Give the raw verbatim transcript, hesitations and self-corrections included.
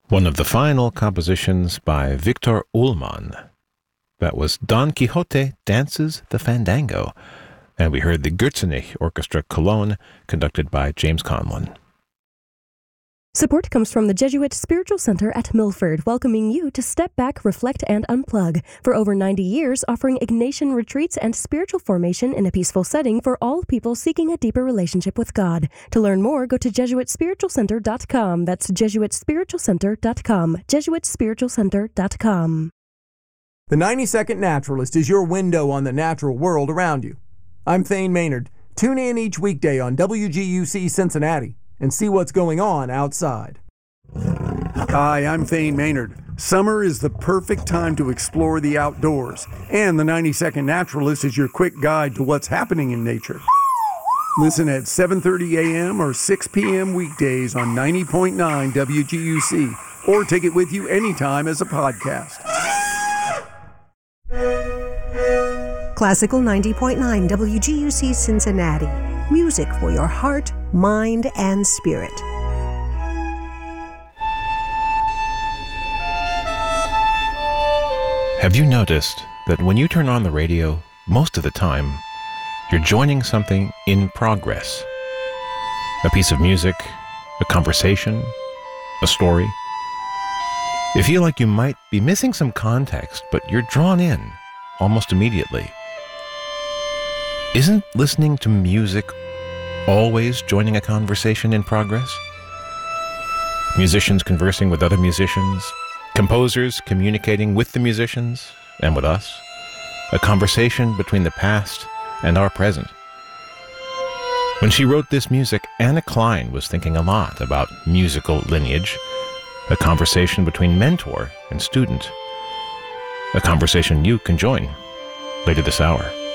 One of the final compositions by Victor Ullmann. That was Don Quixote Dances the Fandango, and we heard the Gürzenich Orchestra Cologne, conducted by James Conlon. Support comes from the Jesuit Spiritual Center at Milford, welcoming you to step back, reflect, and unplug. For over ninety years, offering Ignatian retreats and spiritual formation in a peaceful setting for all people seeking a deeper relationship with God. To learn more, go to Jesuit Spiritual Center dot com. That's Jesuit Spiritual Center dot com. Jesuit Spiritual Center dot com. The ninety second Naturalist is your window on the natural world around you. I'm Thane Maynard. Tune in each weekday on W G U C Cincinnati and see what's going on outside. Hi, I'm Thane Maynard. Summer is the perfect time to explore the outdoors, and the ninety second Naturalist is your quick guide to what's happening in nature. Listen at seven thirty a.m. or six p.m. weekdays on ninety point nine W G U C, or take it with you anytime as a podcast. Classical ninety point nine W G U C Cincinnati. Music for your heart, mind, and spirit. Have you noticed that when you turn on the radio, most of the time, you're joining something in progress? A piece of music, a conversation, a story. You feel like you might be missing some context, but you're drawn in almost immediately. Isn't listening to music always joining a conversation in progress? Musicians conversing with other musicians, composers communicating with the musicians and with us, a conversation between the past and our present. When she wrote this music, Anna Klein was thinking a lot about musical lineage, a conversation between mentor and student, a conversation you can join later this hour.